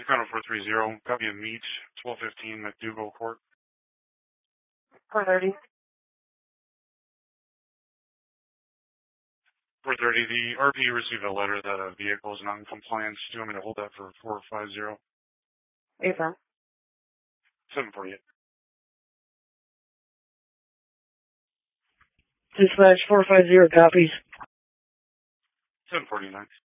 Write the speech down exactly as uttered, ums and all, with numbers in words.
Soprano four three zero, copy of meet, twelve fifteen McDougal Court. four thirty. four thirty, the R P received a letter that a vehicle is not in compliance. Do you want me to hold that for four five zero? Affirm. seven forty-eight. Dispatch four five zero copies. seven forty-nine.